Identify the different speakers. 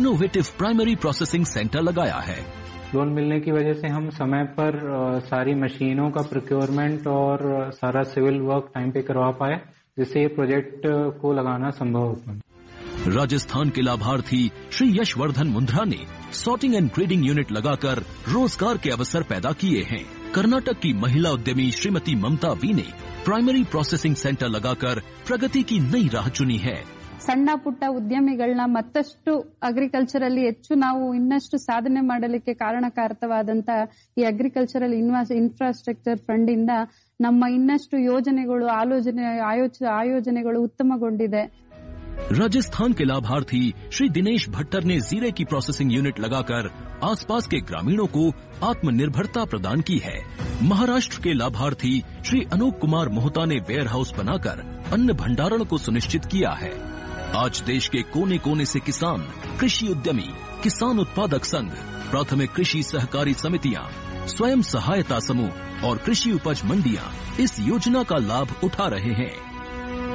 Speaker 1: Innovative primary processing centre लगाया है।
Speaker 2: Loan मिलने की वजह से हम समय पर सारी मशीनों का प्रोक्योरमेंट और सारा सिविल वर्क टाइम पे करवा पाए, जिससे ये प्रोजेक्ट को लगाना संभव हो पाए।
Speaker 1: राजस्थान के लाभार्थी श्री यशवर्धन मुंद्रा ने सॉर्टिंग एंड ग्रेडिंग यूनिट लगाकर रोजगार के अवसर पैदा किए हैं। कर्नाटक की महिला उद्यमी श्रीमती ममता वी ने प्राइमरी प्रोसेसिंग सेंटर लगाकर प्रगति की नई राह चुनी है।
Speaker 3: ಸಣ್ಣ ಪುಟ್ಟ ಉದ್ಯಮಿಗಳನ್ನ ಮತ್ತಷ್ಟು ಅಗ್ರಿಕಲ್ಚರ್ ಅಲ್ಲಿ ಹೆಚ್ಚು ನಾವು ಇನ್ನಷ್ಟು ಸಾಧನೆ ಮಾಡಲಿಕ್ಕೆ ಕಾರಣಕಾರಕವಾದಂತ ಈ ಅಗ್ರಿಕಲ್ಚರಲ್ ಇನ್ಫ್ರಾಸ್ಟ್ರಕ್ಚರ್ ಫಂಡ್ ಇಂದ ನಮ್ಮ ಇನ್ನಷ್ಟು ಯೋಜನೆಗಳು ಆಯೋಜನೆಗಳು ಉತ್ತಮಗೊಂಡಿದೆ।
Speaker 1: राजस्थान के लाभार्थी श्री दिनेश भट्टर ने जीरे की प्रोसेसिंग यूनिट लगाकर आसपास के ग्रामीणों को आत्मनिर्भरता प्रदान की है। महाराष्ट्र के लाभार्थी श्री अनूप कुमार मोहता ने वेयर हाउस बनाकर अन्न भंडारण को सुनिश्चित किया है। आज देश के कोने कोने से किसान, कृषि उद्यमी, किसान उत्पादक संघ, प्राथमिक कृषि सहकारी समितियां, स्वयं सहायता समूह और कृषि उपज मंडियां इस योजना का लाभ उठा रहे हैं।